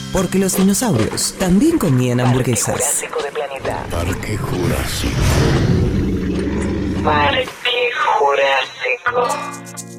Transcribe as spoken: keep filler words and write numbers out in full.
Porque los dinosaurios también comían hamburguesas. Parque Jurásico de Planeta. Parque Jurásico. Parque Jurásico.